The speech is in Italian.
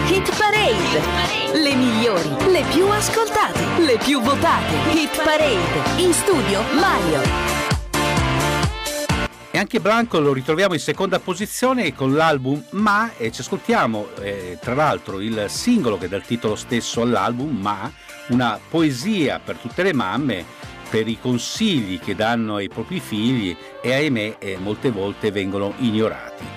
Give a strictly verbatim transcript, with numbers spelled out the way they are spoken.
Hit Parade, le migliori, le più ascoltate, le più votate. Hit Parade, in studio Mario. E anche Blanco lo ritroviamo in seconda posizione con l'album Ma, e ci ascoltiamo eh, tra l'altro il singolo che dà il titolo stesso all'album, Ma, una poesia per tutte le mamme, per i consigli che danno ai propri figli e ahimè eh, molte volte vengono ignorati.